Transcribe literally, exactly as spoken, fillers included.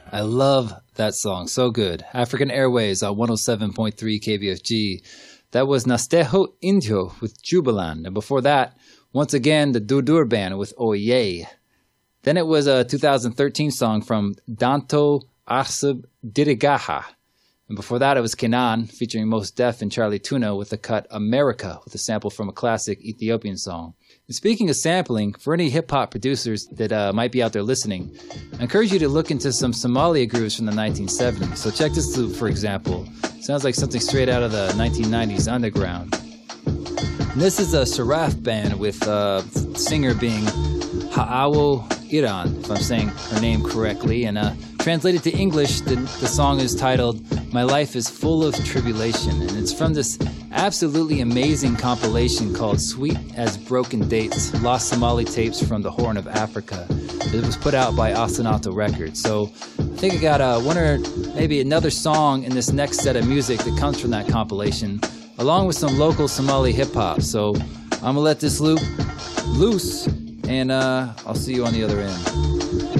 I love that song. So good. African Airways on one oh seven point three K B F G. That was Nastejo Indio with Jubiland. And before that, once again, the Durdur Band with Oye. Then it was a two thousand thirteen song from Danto Arsab Dirigaha. And before that, it was Kenan featuring Mos Def and Charlie Tuna with the cut America with a sample from a classic Ethiopian song. And speaking of sampling, for any hip-hop producers that uh, might be out there listening, I encourage you to look into some Somalia grooves from the nineteen seventies. So check this loop, for example. Sounds like something straight out of the nineteen nineties underground. And this is a Sharaf band with uh, singer being Ha'awo Iran, if I'm saying her name correctly. And uh, translated to English, the, the song is titled My Life is Full of Tribulation. And it's from this absolutely amazing compilation called Sweet as Broken Dates, Lost Somali Tapes from the Horn of Africa. It was put out by Asanato Records. So I think I got uh, one or maybe another song in this next set of music that comes from that compilation, along with some local Somali hip-hop. So I'm going to let this loop loose, and uh, I'll see you on the other end.